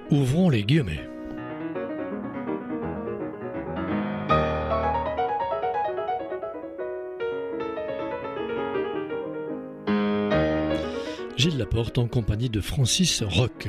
Ouvrons les guillemets. Gilles Laporte en compagnie de Francis Roch.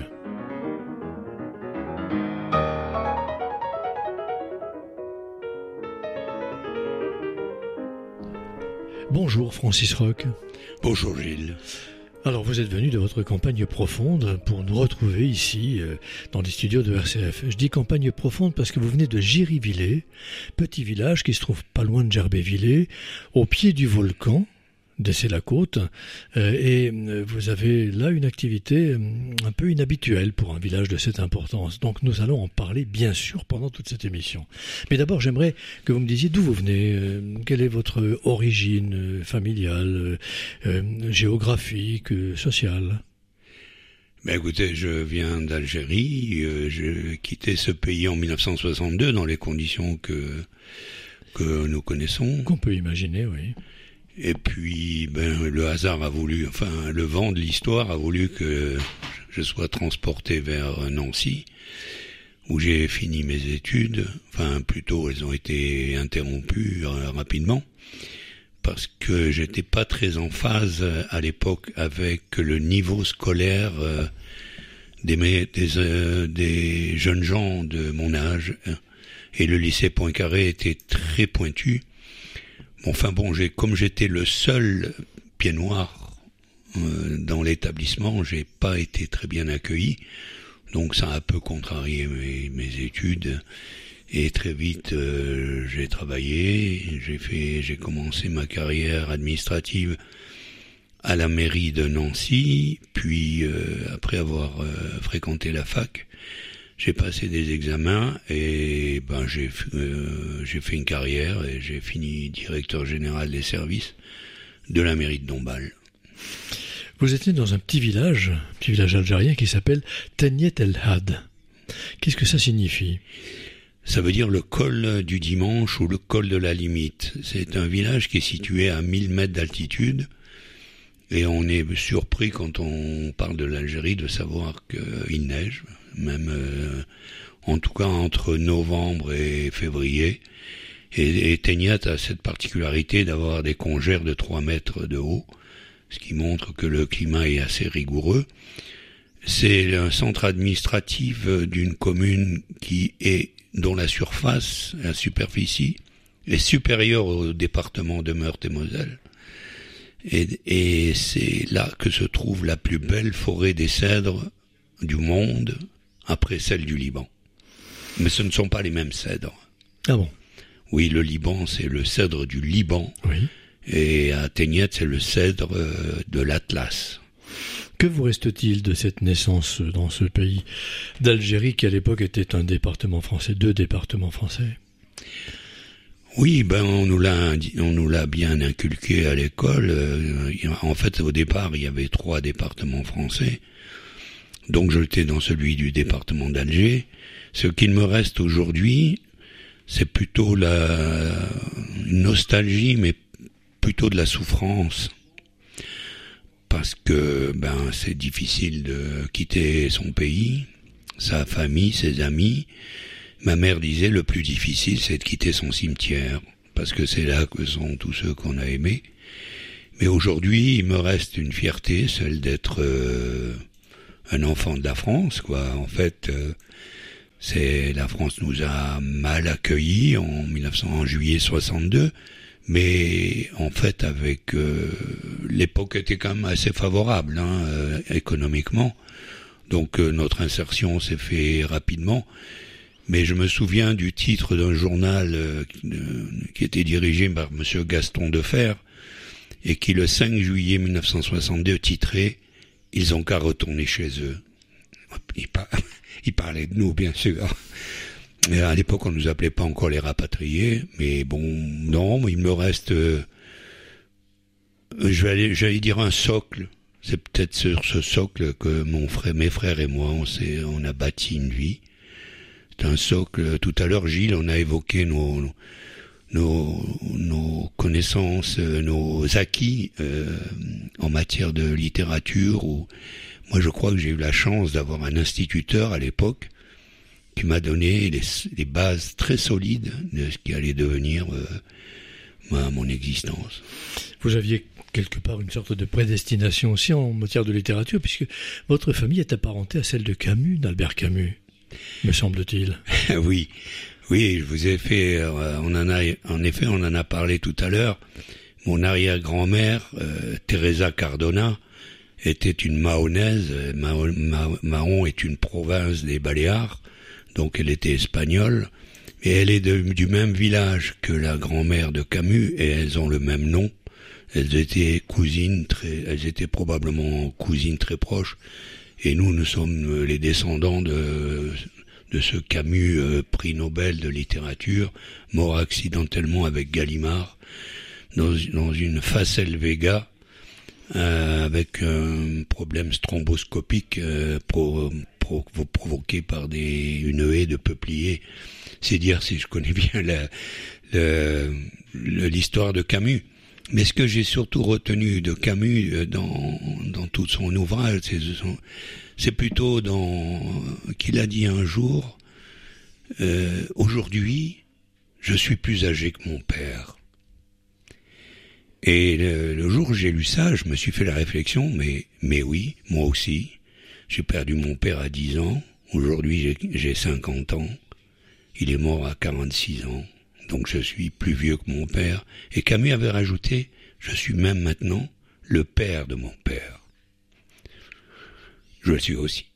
Bonjour Francis Roch. Bonjour Gilles. Alors vous êtes venu de votre campagne profonde pour nous retrouver ici dans les studios de RCF. Je dis campagne profonde parce que vous venez de Giry-Villers, petit village qui se trouve pas loin de Gerbet-Villers, au pied du volcan, c'est la côte, et vous avez là une activité un peu inhabituelle pour un village de cette importance. Donc nous allons en parler bien sûr pendant toute cette émission. Mais d'abord j'aimerais que vous me disiez d'où vous venez, quelle est votre origine familiale, géographique, sociale. Ben écoutez, je viens d'Algérie, j'ai quitté ce pays en 1962 dans les conditions que nous connaissons. Qu'on peut imaginer, oui. Et puis, le hasard a voulu, le vent de l'histoire a voulu que je sois transporté vers Nancy, où j'ai fini mes études. Plutôt, elles ont été interrompues rapidement, parce que j'étais pas très en phase à l'époque avec le niveau scolaire des jeunes gens de mon âge. Et le lycée Poincaré était très pointu. Comme j'étais le seul pied noir dans l'établissement, j'ai pas été très bien accueilli, donc ça a un peu contrarié mes études. Et très vite, j'ai travaillé, j'ai commencé ma carrière administrative à la mairie de Nancy, puis après avoir fréquenté la fac, j'ai passé des examens et j'ai fait une carrière et j'ai fini directeur général des services de la mairie de Dombasle. Vous étiez dans un petit village algérien qui s'appelle Teniet El Had. Qu'est-ce que ça signifie ? Ça veut dire le col du dimanche ou le col de la limite. C'est un village qui est situé à 1000 mètres d'altitude. Et on est surpris quand on parle de l'Algérie de savoir qu'il neige, même en tout cas entre novembre et février. Et Teniat a cette particularité d'avoir des congères de 3 mètres de haut, ce qui montre que le climat est assez rigoureux. C'est un centre administratif d'une commune dont la superficie est supérieure au département de Meurthe et Moselle. Et c'est là que se trouve la plus belle forêt des cèdres du monde, après celle du Liban. Mais ce ne sont pas les mêmes cèdres. Ah bon ? Oui, le Liban, c'est le cèdre du Liban. Oui. Et à Teniet, c'est le cèdre de l'Atlas. Que vous reste-t-il de cette naissance dans ce pays d'Algérie qui à l'époque était un département français, 2 départements français ? Oui, on nous l'a bien inculqué à l'école. En fait, au départ, il y avait 3 départements français. Donc, j'étais dans celui du département d'Alger. Ce qu'il me reste aujourd'hui, c'est plutôt une nostalgie, mais plutôt de la souffrance. Parce que, c'est difficile de quitter son pays, sa famille, ses amis. Ma mère disait, le plus difficile, c'est de quitter son cimetière, parce que c'est là que sont tous ceux qu'on a aimés. Mais aujourd'hui, il me reste une fierté, celle d'être un enfant de la France, quoi. En fait, la France nous a mal accueillis en juillet 62, mais en fait, avec l'époque était quand même assez favorable, économiquement. Donc notre insertion s'est fait rapidement. Mais je me souviens du titre d'un journal qui était dirigé par monsieur Gaston Defer et qui le 5 juillet 1962 titrait « Ils ont qu'à retourner chez eux ». Il parlait de nous, bien sûr. Et à l'époque, on nous appelait pas encore les rapatriés, mais non, il me reste, j'allais dire un socle. C'est peut-être sur ce socle que mes frères et moi, on a bâti une vie. C'est un socle. Tout à l'heure, Gilles, on a évoqué nos connaissances, nos acquis en matière de littérature. moi je crois que j'ai eu la chance d'avoir un instituteur à l'époque qui m'a donné les bases très solides de ce qui allait devenir mon existence. Vous aviez quelque part une sorte de prédestination aussi en matière de littérature, puisque votre famille est apparentée à celle de Camus, d'Albert Camus, me semble-t-il. Oui, je vous ai fait, on en a parlé tout à l'heure. Mon arrière-grand-mère, Teresa Cardona, était une Mahonaise. Mahon est une province des Baléares, donc elle était espagnole. Et elle est du même village que la grand-mère de Camus, et elles ont le même nom. Elles étaient probablement cousines très proches. Et nous sommes les descendants de ce Camus, prix Nobel de littérature, mort accidentellement avec Gallimard, dans une Facel Vega, avec un problème thromboscopique provoqué par une haie de peupliers. C'est dire si je connais bien l'histoire de Camus. Mais ce que j'ai surtout retenu de Camus dans tout son ouvrage, c'est plutôt qu'il a dit un jour, aujourd'hui, je suis plus âgé que mon père. Et le jour où j'ai lu ça, je me suis fait la réflexion, mais oui, moi aussi, j'ai perdu mon père à 10 ans, aujourd'hui j'ai 50 ans, il est mort à 46 ans. Donc je suis plus vieux que mon père. Et Camus avait rajouté, je suis même maintenant le père de mon père. Je le suis aussi.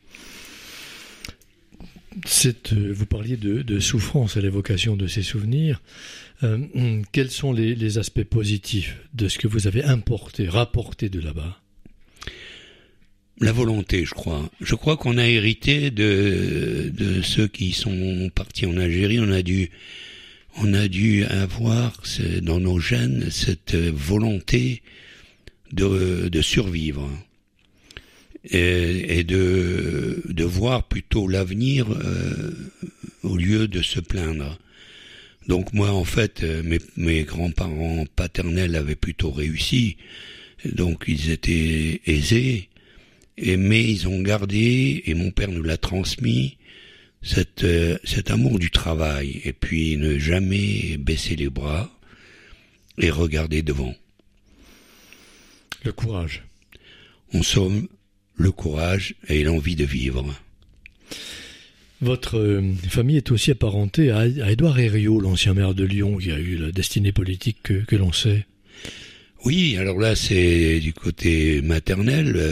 Vous parliez de souffrance à l'évocation de ces souvenirs. Quels sont les aspects positifs de ce que vous avez rapporté de là-bas ? La volonté, je crois. Je crois qu'on a hérité de ceux qui sont partis en Algérie. On a dû avoir dans nos gènes cette volonté de survivre et de voir plutôt l'avenir au lieu de se plaindre. Donc moi, en fait, mes grands-parents paternels avaient plutôt réussi, donc ils étaient aisés, mais ils ont gardé, et mon père nous l'a transmis, cet amour du travail, et puis ne jamais baisser les bras et regarder devant. Le courage. En somme, le courage et l'envie de vivre. Votre famille est aussi apparentée à Édouard Herriot, l'ancien maire de Lyon, qui a eu la destinée politique que l'on sait. Oui, alors là c'est du côté maternel.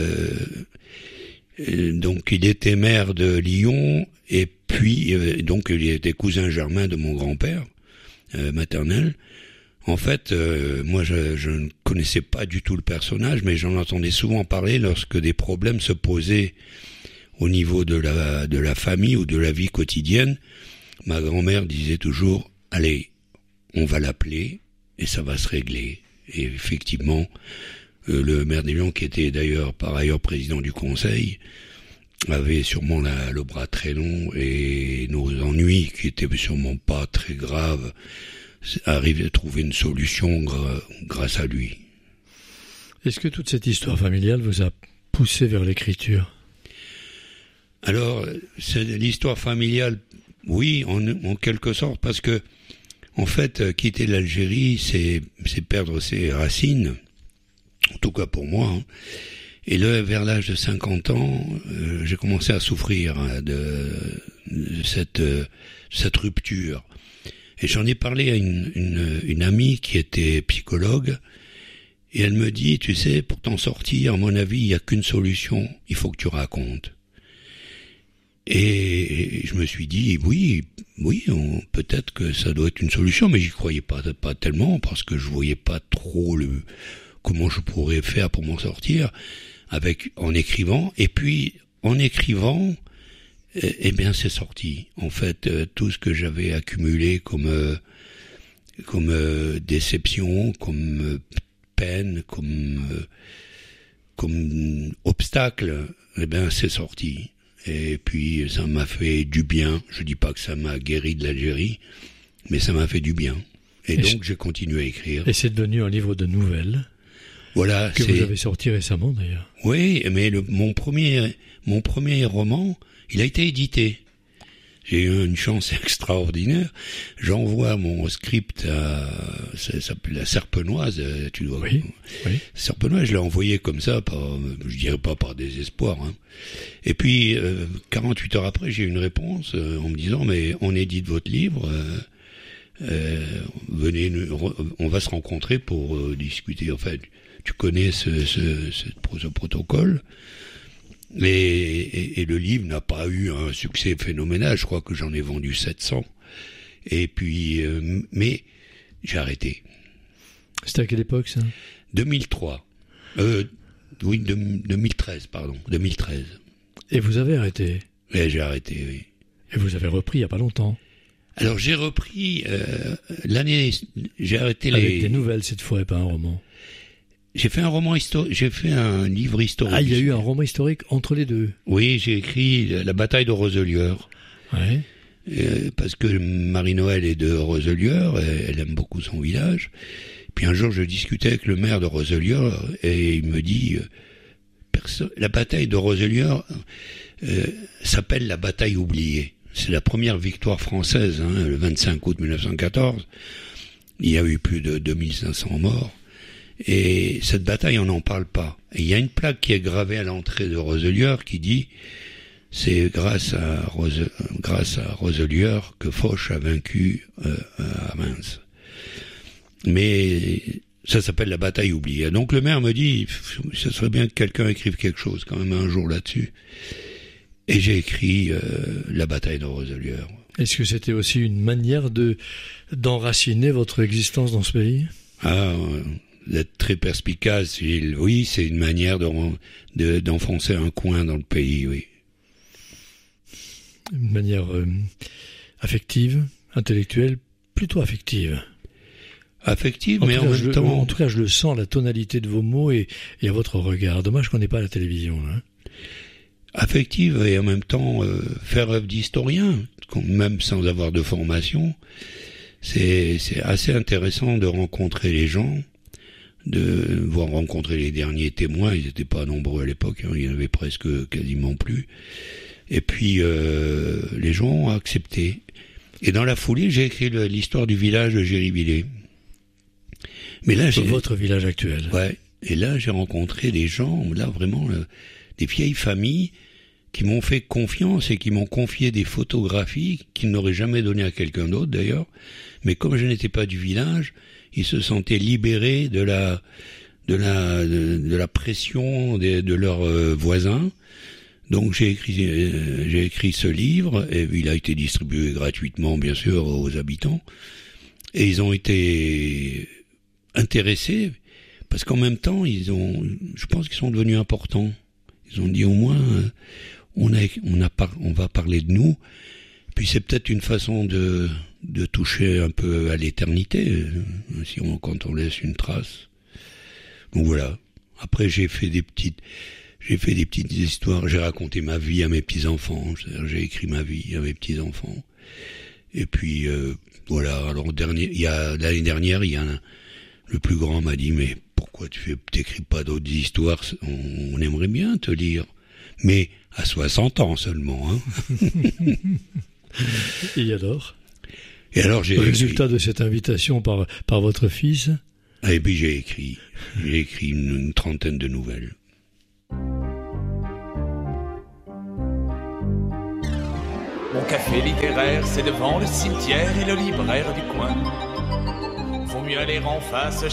Donc il était maire de Lyon, et puis donc il était cousin germain de mon grand-père maternel. En fait, moi je ne connaissais pas du tout le personnage, mais j'en entendais souvent parler lorsque des problèmes se posaient au niveau de la famille ou de la vie quotidienne. Ma grand-mère disait toujours, allez, on va l'appeler et ça va se régler. Et effectivement, le maire de Lyon, qui était d'ailleurs par ailleurs président du conseil, avait sûrement le bras très long, et nos ennuis, qui étaient sûrement pas très graves, arrivaient à trouver une solution grâce à lui. Est-ce que toute cette histoire familiale vous a poussé vers l'écriture ? Alors, c'est l'histoire familiale, oui, en quelque sorte, parce que, en fait, quitter l'Algérie, c'est perdre ses racines, en tout cas pour moi. Hein. Et là, vers l'âge de 50 ans, j'ai commencé à souffrir de cette rupture. Et j'en ai parlé à une amie qui était psychologue, et elle me dit, tu sais, pour t'en sortir, à mon avis, il n'y a qu'une solution, il faut que tu racontes. Et je me suis dit, oui, peut-être que ça doit être une solution, mais j'y croyais pas tellement, parce que je voyais pas trop comment je pourrais faire pour m'en sortir en écrivant. Et puis, en écrivant, eh bien, c'est sorti. En fait, tout ce que j'avais accumulé comme déception, comme peine, comme obstacle, eh bien, c'est sorti. Et puis ça m'a fait du bien. Je dis pas que ça m'a guéri de l'Algérie, mais ça m'a fait du bien. Et donc j'ai continué à écrire. Et c'est devenu un livre de nouvelles. Voilà. Que vous avez sorti récemment, d'ailleurs. Oui, mais mon premier roman, il a été édité. J'ai eu une chance extraordinaire. J'envoie mon script ça s'appelle la Serpenoise, tu dois. Oui. Serpenoise, je l'ai envoyé comme ça, je dirais pas par désespoir. Hein. Et puis, 48 heures après, j'ai eu une réponse en me disant, mais on édite votre livre, venez, on va se rencontrer pour discuter. En fait, tu connais ce protocole. Et le livre n'a pas eu un succès phénoménal. Je crois que j'en ai vendu 700. Et puis, mais j'ai arrêté. C'était à quelle époque, ça? 2003. Oui, 2013, pardon. 2013. Et vous avez arrêté? Oui, j'ai arrêté, oui. Et vous avez repris il n'y a pas longtemps? Alors, j'ai repris l'année... J'ai arrêté avec des nouvelles, cette fois, et pas un roman. J'ai fait un roman historique, j'ai fait un livre historique. Ah, il y a eu un roman historique entre les deux. Oui, j'ai écrit La bataille de Roselière. Ouais. Parce que Marie-Noël est de Roselière, elle aime beaucoup son village. Puis un jour, je discutais avec le maire de Roselière et il me dit la bataille de Roselière s'appelle la bataille oubliée. C'est la première victoire française, hein, le 25 août 1914. Il y a eu plus de 2500 morts. Et cette bataille, on n'en parle pas. Et il y a une plaque qui est gravée à l'entrée de Roselière qui dit « C'est grâce à Roselière que Foch a vaincu Amiens ». Mais ça s'appelle la bataille oubliée. Donc le maire me dit « Ça serait bien que quelqu'un écrive quelque chose quand même un jour là-dessus ». Et j'ai écrit la bataille de Roselière. Est-ce que c'était aussi une manière d'enraciner votre existence dans ce pays? D'être très perspicace, Gilles. Oui, c'est une manière d'enfoncer un coin dans le pays, oui. Une manière affective, intellectuelle, plutôt affective. Affective, mais en même temps... En tout cas, je le sens, la tonalité de vos mots et à votre regard. Dommage qu'on n'ait pas la télévision, là. Affective et en même temps faire œuvre d'historien, même sans avoir de formation. C'est assez intéressant de rencontrer les gens, de voir rencontrer les derniers témoins. Ils n'étaient pas nombreux à l'époque, hein, il y en avait presque quasiment plus. Et puis les gens ont accepté. Et dans la foulée, j'ai écrit l'histoire du village de Géry-Villers. Mais là, votre village actuel. Ouais. Et là, j'ai rencontré des gens, là vraiment, des vieilles familles qui m'ont fait confiance et qui m'ont confié des photographies qu'ils n'auraient jamais données à quelqu'un d'autre d'ailleurs. Mais comme je n'étais pas du village, ils se sentaient libérés de la pression de leurs voisins. Donc j'ai écrit ce livre et il a été distribué gratuitement bien sûr aux habitants. Et ils ont été intéressés parce qu'en même temps je pense qu'ils sont devenus importants. Ils ont dit au moins on va parler de nous. Puis c'est peut-être une façon de toucher un peu à l'éternité quand on laisse une trace. Donc voilà. Après j'ai fait des petites histoires. J'ai raconté ma vie à mes petits-enfants. C'est-à-dire, j'ai écrit ma vie à mes petits-enfants. Et puis voilà. Alors l'année dernière, le plus grand m'a dit mais pourquoi t'écris pas d'autres histoires? On aimerait bien te lire. Mais à 60 ans seulement, hein. Et alors? Et alors j'ai résultat de cette invitation par votre fils? Et puis j'ai écrit une trentaine de nouvelles. Mon café littéraire, c'est devant le cimetière et le libraire du coin. Vaut mieux aller en face